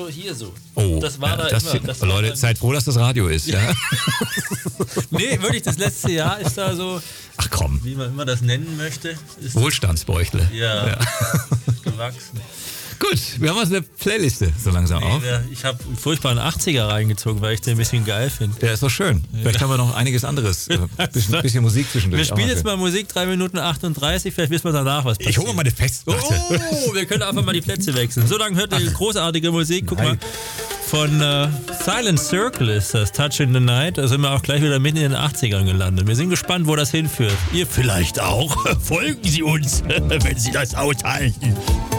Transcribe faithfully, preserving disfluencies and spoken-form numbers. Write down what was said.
so hier so. Oh, das war ja, da das immer. Find, Das Leute, war seid froh, dass das Radio ist. Ja? Nee, wirklich, das letzte Jahr ist da so, Ach komm, wie man immer das nennen möchte, ist Wohlstandsbräuchle. ja, Ja. gewachsen. Gut, wir haben uns eine Playliste so langsam auf. Nee, ich habe einen furchtbaren achtziger reingezogen, weil ich den ein bisschen geil finde. Der ist doch schön. Vielleicht haben wir noch einiges anderes. Ein äh, bisschen, bisschen Musik zwischendurch. Wir spielen jetzt mal Musik, drei Minuten achtunddreißig, vielleicht wissen wir danach, was passiert. Ich hole mal eine Festplatte. Oh, wir können einfach mal die Plätze wechseln. So lange hört ihr großartige Musik. Guck Nein. mal, von äh, Silent Circle ist das, Touch in the Night. Da sind wir auch gleich wieder mitten in den achtzigern gelandet. Wir sind gespannt, wo das hinführt. Ihr vielleicht auch. Folgen Sie uns, wenn Sie das aushalten.